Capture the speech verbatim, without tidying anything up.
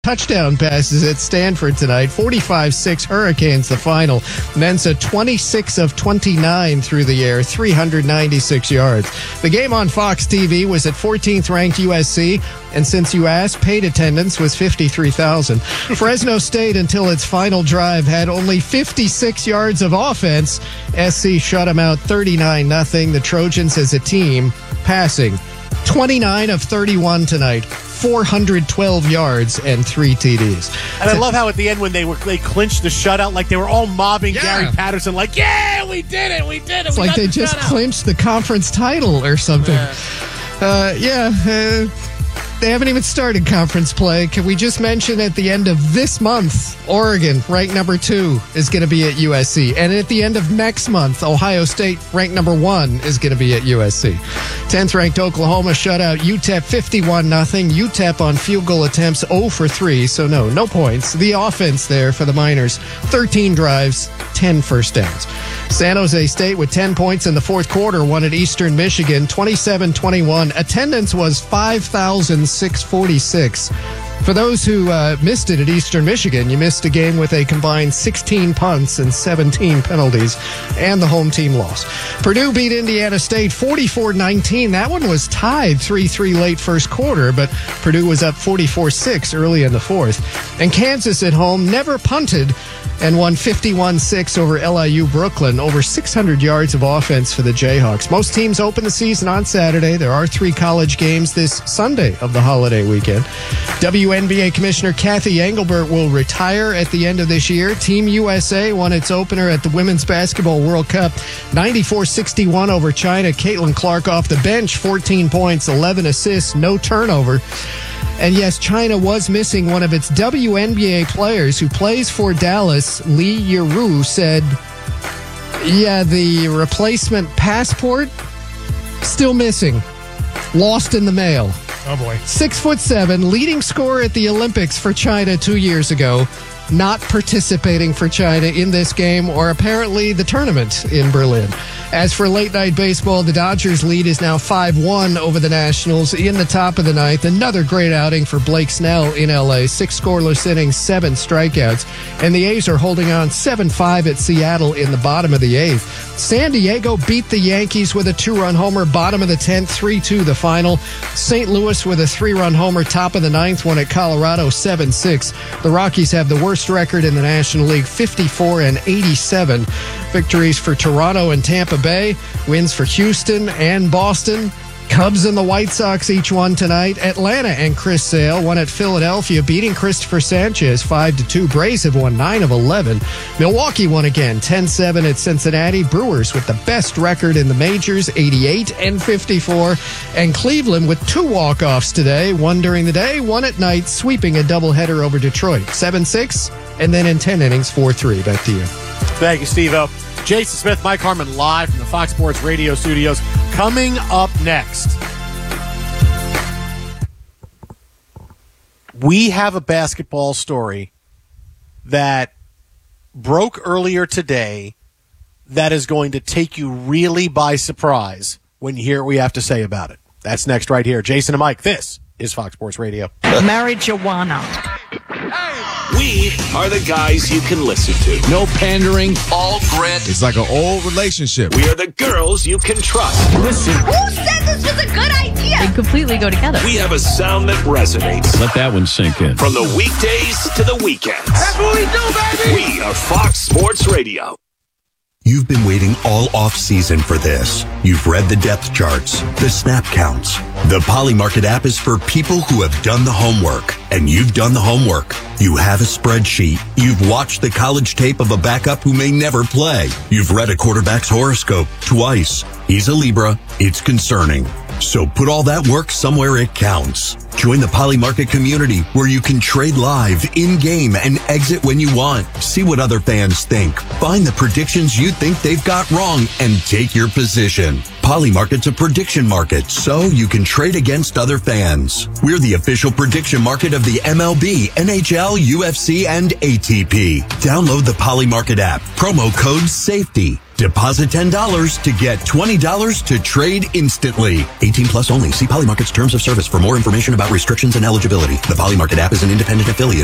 Touchdown passes at Stanford tonight. forty-five six Hurricanes the final. Mensa twenty-six of twenty-nine through the air, three hundred ninety-six yards. The game on Fox T V was at fourteenth ranked U S C, and since you asked, paid attendance was fifty-three thousand. Fresno State, until its final drive, had only fifty-six yards of offense. S C shut them out thirty-nine nothing. The Trojans as a team passing twenty-nine of thirty-one tonight. four hundred twelve yards and three T Ds. And I love how at the end when they were they clinched the shutout, like they were all mobbing yeah. Gary Patterson, like, yeah, we did it, we did it. It's we like they the just shutout. clinched the conference title or something. Yeah, uh, yeah uh, they haven't even started conference play. Can we just mention at the end of this month, Oregon, ranked number two, is going to be at U S C. And at the end of next month, Ohio State, ranked number one, is going to be at U S C. tenth ranked Oklahoma shut out U T E P fifty-one nothing. U T E P on field goal attempts zero for three, so no, no points. The offense there for the Miners, thirteen drives, ten first downs. San Jose State with ten points in the fourth quarter won at Eastern Michigan, twenty-seven twenty-one. Attendance was five thousand six hundred forty-six. For those who uh, missed it at Eastern Michigan, you missed a game with a combined sixteen punts and seventeen penalties, and the home team lost. Purdue beat Indiana State forty-four nineteen. That one was tied three three late first quarter, but Purdue was up forty-four six early in the fourth. And Kansas at home never punted and won fifty-one six over L I U Brooklyn. Over six hundred yards of offense for the Jayhawks. Most teams open the season on Saturday. There are three college games this Sunday of the holiday weekend. W N B A Commissioner Kathy Engelbert will retire at the end of this year. Team U S A won its opener at the Women's Basketball World Cup, ninety-four sixty-one over China. Caitlin Clark off the bench, fourteen points, eleven assists, no turnover. And yes, China was missing one of its W N B A players who plays for Dallas. Lee Yeru said, yeah, the replacement passport, still missing. Lost in the mail. Oh, boy. Six foot seven, leading scorer at the Olympics for China two years ago. Not participating for China in this game or apparently the tournament in Berlin. As for late night baseball, the Dodgers lead is now five one over the Nationals in the top of the ninth. Another great outing for Blake Snell in L A. Six scoreless innings, seven strikeouts. And the A's are holding on seven five at Seattle in the bottom of the eighth. San Diego beat the Yankees with a two-run homer, bottom of the tenth, three two the final. Saint Louis with a three-run homer, top of the ninth, won at Colorado seven six. The Rockies have the worst record in the National League, fifty-four and eighty-seven. Victories for Toronto and Tampa Bay, wins for Houston and Boston. Cubs and the White Sox each won tonight. Atlanta and Chris Sale won at Philadelphia, beating Christopher Sanchez five to two. Braves have won nine of eleven. Milwaukee won again, ten seven at Cincinnati. Brewers with the best record in the majors, eighty-eight and fifty-four. And Cleveland with two walk-offs today, one during the day, one at night, sweeping a doubleheader over Detroit, seven six, and then in ten innings, four three. Back to you. Thank you, Steve-O. Jason Smith, Mike Harmon, live from the Fox Sports Radio studios. Coming up next, we have a basketball story that broke earlier today that is going to take you really by surprise when you hear what we have to say about it. That's next right here. Jason and Mike, this is Fox Sports Radio. Marijuana. We are the guys you can listen to. No pandering. All grit. It's like an old relationship. We are the girls you can trust. Listen. Who said this was a good idea? They completely go together. We have a sound that resonates. Let that one sink in. From the weekdays to the weekends. That's what we do, baby. We are Fox Sports Radio. You've been waiting all off-season for this. You've read the depth charts, the snap counts. The Polymarket app is for people who have done the homework, and you've done the homework. You have a spreadsheet. You've watched the college tape of a backup who may never play. You've read a quarterback's horoscope twice. He's a Libra. It's concerning. So put all that work somewhere it counts. Join the Polymarket community where you can trade live, in-game, and exit when you want. See what other fans think. Find the predictions you think they've got wrong and take your position. Polymarket's a prediction market, so you can trade against other fans. We're the official prediction market of the M L B, N H L, U F C, and A T P. Download the Polymarket app. Promo code SAFETY. Deposit ten dollars to get twenty dollars to trade instantly. eighteen plus only. See Polymarket's terms of service for more information about restrictions and eligibility. The Polymarket app is an independent affiliate